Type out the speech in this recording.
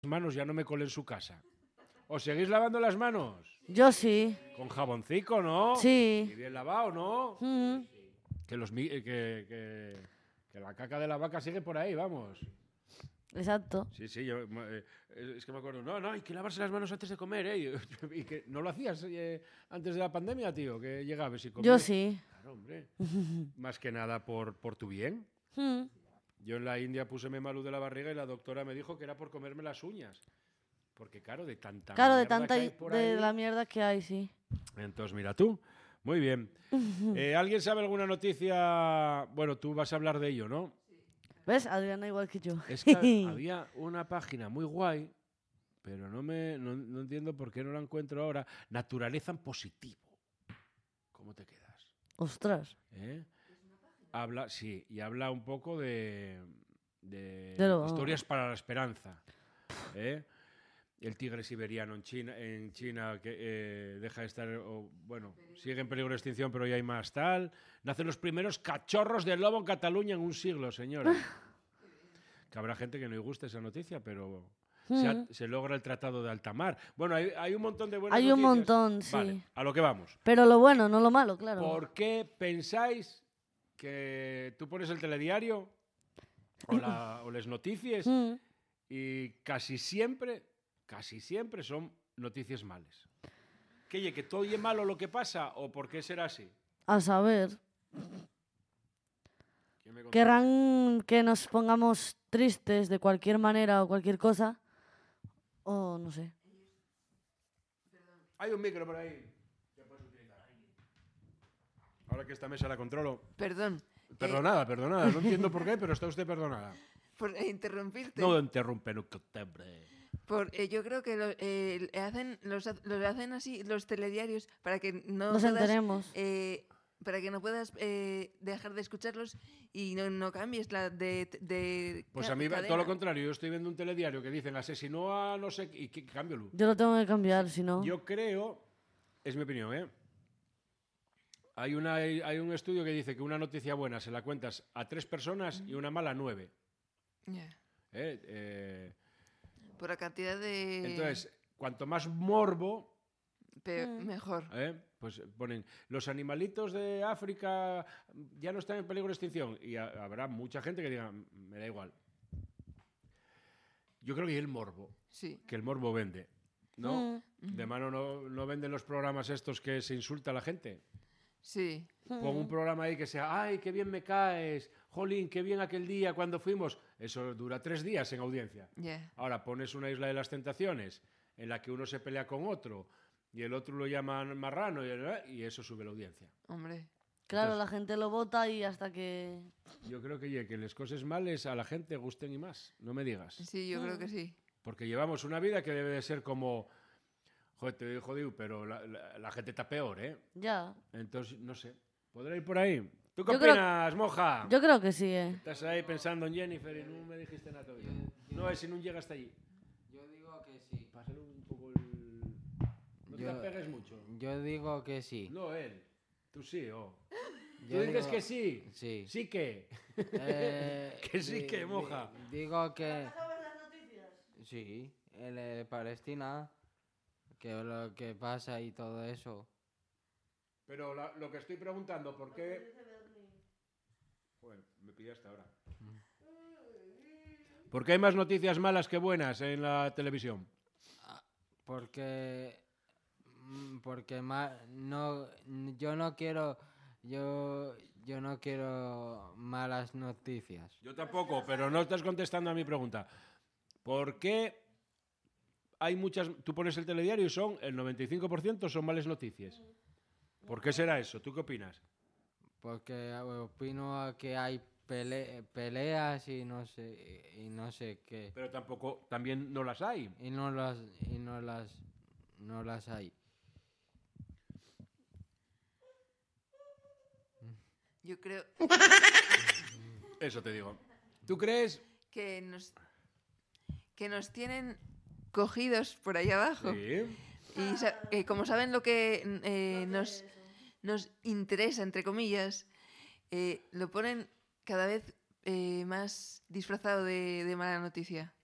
manos ya no me colé en su casa. ¿Os seguís lavando las manos? Yo sí. Con jaboncico, ¿no? Sí. Y bien lavado, ¿no? Mm. Que la caca de la vaca sigue por ahí, vamos. Exacto. Sí, es que me acuerdo, no, hay que lavarse las manos antes de comer, ¿eh? Y que no lo hacías antes de la pandemia, tío, que llegabas y comías. Yo sí. Claro, hombre. Más que nada por tu bien. Mm. Yo en la India puseme malo de la barriga y la doctora me dijo que era por comerme las uñas. Porque claro, de tanta Claro, de mierda tanta que hay por de ahí. la mierda que hay, sí. Entonces, mira tú. Muy bien. ¿Alguien sabe alguna noticia? Bueno, tú vas a hablar de ello, ¿no? ¿Ves? Adriana igual que yo. Es que había una página muy guay, pero no entiendo por qué no la encuentro ahora. Naturaleza en positivo. ¿Cómo te quedas? Ostras. Habla un poco de historias para la esperanza. El tigre siberiano en China que deja de estar, sigue en peligro de extinción, pero ya hay más tal. Nacen los primeros cachorros de lobo en Cataluña en un siglo, señora. Que habrá gente que no le guste esa noticia, pero se logra el Tratado de Alta Mar. Bueno, hay un montón de buenas noticias. Hay un montón, sí. Vale, a lo que vamos. Pero lo bueno, no lo malo, claro. ¿Por qué pensáis que tú pones el telediario o las noticias y casi siempre son noticias malas? ¿Que todo es malo lo que pasa o por qué será así? A saber. Querrán que nos pongamos tristes de cualquier manera o cualquier cosa. O no sé. Hay un micro por ahí que puedes utilizar. Ahora que esta mesa la controlo. Perdón. Perdonada. No entiendo por qué, pero está usted perdonada. Por interrumpirte. No interrumpe nunca, hombre. Yo creo que lo hacen así los telediarios para que no Nos enteremos. Para que no puedas dejar de escucharlos y no cambies la de Pues a mí todo lo contrario. Yo estoy viendo un telediario que dicen asesinó a no sé y cámbialo. Yo lo tengo que cambiar, si no. Yo creo, es mi opinión, hay un estudio que dice que una noticia buena se la cuentas a 3 personas y una mala a 9. Por la cantidad de... Entonces, cuanto más morbo, mejor. Pues ponen, los animalitos de África ya no están en peligro de extinción. Y habrá mucha gente que diga, me da igual. Yo creo que el morbo. Sí. Que el morbo vende, ¿no? De mano no venden los programas estos que se insulta a la gente. Sí. Pon un programa ahí que sea, ¡ay, qué bien me caes! ¡Jolín, qué bien aquel día cuando fuimos! Eso dura 3 días en audiencia. Ahora pones una Isla de las Tentaciones en la que uno se pelea con otro y el otro lo llama marrano y eso sube la audiencia. Hombre. Claro, la gente lo vota y hasta que... Yo creo que las cosas males a la gente gusten y más, no me digas. Sí, yo creo que sí. Porque llevamos una vida que debe de ser como... Joder, te digo jodido, pero la gente está peor, ¿eh? Ya. Entonces, no sé. ¿Podrá ir por ahí? ¿Tú qué opinas, moja? Yo creo que sí, Estás ahí pensando en Jennifer y no me dijiste nada todavía. No es si no llega hasta allí. Yo digo que sí. Pásale un poco el... No te la pegues mucho. Yo digo que sí. No, él. Tú sí, ¿Tú Yo dices digo, que sí? Sí. ¿Sí que? Que sí que, moja. Digo que... Sí, en Palestina, que lo que pasa y todo eso. Pero lo que estoy preguntando, ¿por qué...? Bueno, me pillaste ahora. ¿Por qué hay más noticias malas que buenas en la televisión? Porque yo no quiero malas noticias. Yo tampoco, pero no estás contestando a mi pregunta. ¿Por qué hay muchas... Tú pones el telediario y el 95% son malas noticias? ¿Por qué será eso? ¿Tú qué opinas? Porque opino que hay peleas y no sé qué. Pero también no las hay. Y no las hay. Yo creo... Eso te digo. ¿Tú crees? Que nos tienen cogidos por ahí abajo. Sí. Y como saben lo que nos interesa, entre comillas, lo ponen cada vez más disfrazado de mala noticia.